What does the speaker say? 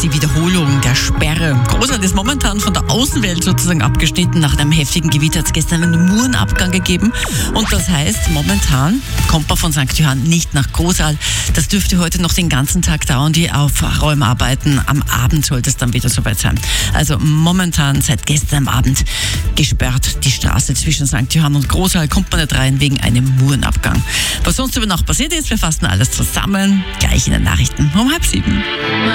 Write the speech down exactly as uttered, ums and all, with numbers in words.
ist die Wiederholung der Sperre. Großteil ist momentan von der Außenwelt sozusagen abgeschnitten. Nach einem heftigen Gewitter hat es gestern einen Murenabgang gegeben. Und das heißt, momentan kommt man von Sankt Johann nicht nach Großal. Das dürfte heute noch den ganzen Tag dauern, die Aufräumarbeiten. Am Abend sollte es dann wieder soweit sein. Also momentan seit gestern Abend gesperrt die Straße zwischen Sankt Johann und Großal. Kommt man nicht rein wegen einem Murenabgang. Was sonst über Nacht passiert ist, wir fassen alles zusammen. Gleich in den Nachrichten um halb sieben.